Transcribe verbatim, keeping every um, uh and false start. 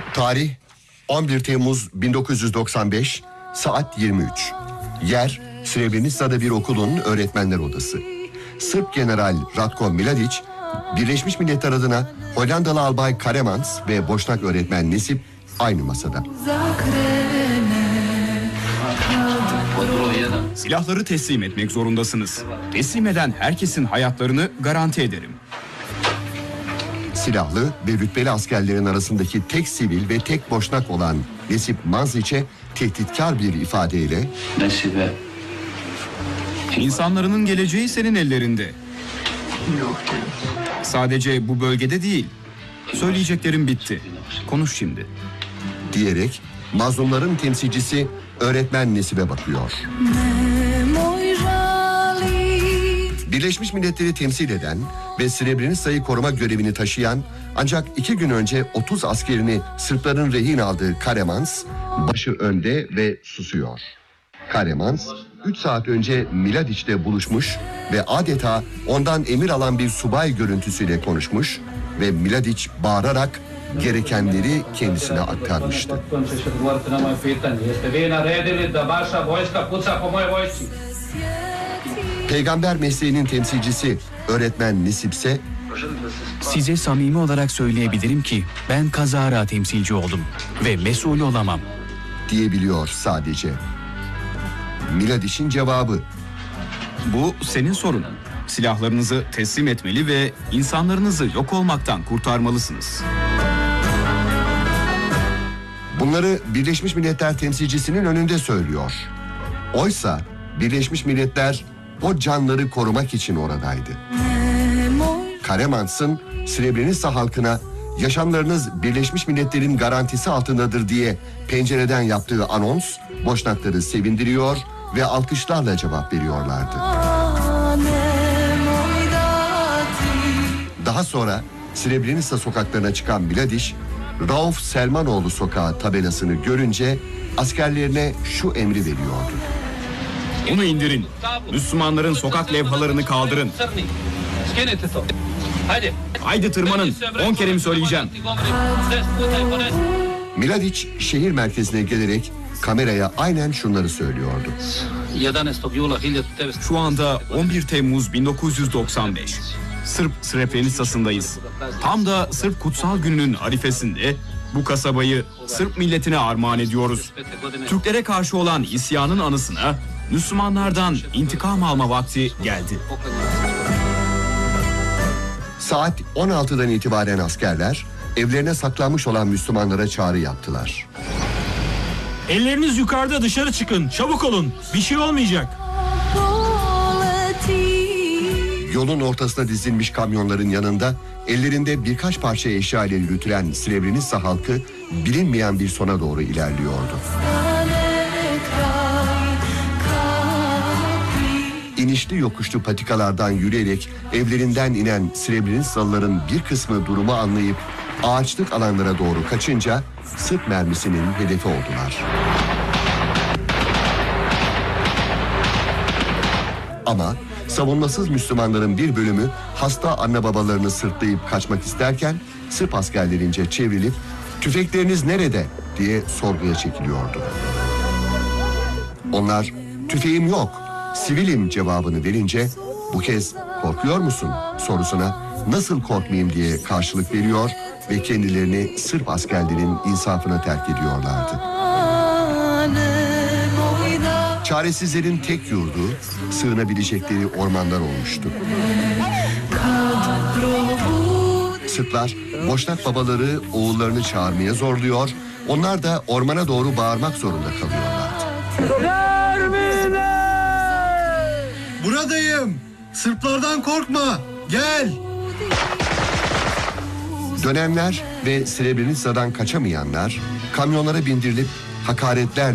Tarih on bir Temmuz bin dokuz yüz doksan beş, saat yirmi üç. Yer Srebrenica'da bir okulun öğretmenler odası. Sırp General Ratko Mladic, Birleşmiş Milletler adına Hollandalı albay Karemans ve Boşnak öğretmen Nesip aynı masada. Silahları teslim etmek zorundasınız. Teslim eden herkesin hayatlarını garanti ederim. Silahlı ve rütbeli askerlerin arasındaki tek sivil ve tek Boşnak olan Nesip Manziç'e tehditkar bir ifadeyle Nesibe. İnsanlarının geleceği senin ellerinde. Sadece bu bölgede değil. Söyleyeceklerim bitti. Konuş şimdi. diyerek mazlumların temsilcisi öğretmen Nesip'e bakıyor. Birleşmiş Milletler'i temsil eden ve Srebrenica'yı koruma görevini taşıyan ancak iki gün önce otuz askerini Sırpların rehin aldığı Karemans başı önde ve susuyor. Karemans üç saat önce Mladic'te buluşmuş ve adeta ondan emir alan bir subay görüntüsüyle konuşmuş ve Mladic bağırarak gerekenleri kendisine aktarmıştı. Peygamber mesleğinin temsilcisi öğretmen Nesip ise size samimi olarak söyleyebilirim ki ben kazara temsilci oldum ve mesul olamam diyebiliyor sadece. Mladic'in cevabı: Bu senin sorunun. Silahlarınızı teslim etmeli ve insanlarınızı yok olmaktan kurtarmalısınız. Bunları Birleşmiş Milletler temsilcisinin önünde söylüyor. Oysa Birleşmiş Milletler o canları korumak için oradaydı. Karemans'ın Srebrenica halkına yaşamlarınız Birleşmiş Milletler'in garantisi altındadır diye pencereden yaptığı anons Boşnakları sevindiriyor ve alkışlarla cevap veriyorlardı. Daha sonra Srebrenica sokaklarına çıkan Mladic, Rauf Selmanoğlu sokağı tabelasını görünce askerlerine şu emri veriyordu: Onu indirin. Müslümanların sokak levhalarını kaldırın. Haydi tırmanın. On kere mi söyleyeceğim? Mladic şehir merkezine gelerek kameraya aynen şunları söylüyordu: Şu anda on bir Temmuz bin dokuz yüz doksan beş. Sırp Srebrenica'sındayız. Tam da Sırp Kutsal Günü'nün arifesinde bu kasabayı Sırp milletine armağan ediyoruz. Türklere karşı olan isyanın anısına Müslümanlardan intikam alma vakti geldi. Saat on altıdan itibaren askerler evlerine saklanmış olan Müslümanlara çağrı yaptılar. Elleriniz yukarıda, dışarı çıkın. Çabuk olun. Bir şey olmayacak. Yolun ortasına dizilmiş kamyonların yanında ellerinde birkaç parça eşya ile yürütülen Srebrenica halkı bilinmeyen bir sona doğru ilerliyordu. İnişli yokuşlu patikalardan yürüyerek evlerinden inen Srebrenica'lıların bir kısmı durumu anlayıp ağaçlık alanlara doğru kaçınca Sırp mermisinin hedefi oldular. Ama savunmasız Müslümanların bir bölümü hasta anne babalarını sırtlayıp kaçmak isterken Sırp askerlerince çevrilip "Tüfekleriniz nerede?" diye sorguya çekiliyordu. Onlar "Tüfeğim yok, sivilim" cevabını verince bu kez "Korkuyor musun?" sorusuna "Nasıl korkmayayım?" diye karşılık veriyor ve kendilerini Sırp askerlerin insafına terk ediyorlardı. Çaresizlerin tek yurdu, sığınabilecekleri ormanlar olmuştu. Sırplar, Boşnak babaları oğullarını çağırmaya zorluyor, onlar da ormana doğru bağırmak zorunda kalıyorlardı. Buradayım. Sırplardan korkma. Gel. Dönenler ve Srebrenica'dan kaçamayanlar kamyonlara bindirilip hakaretlerle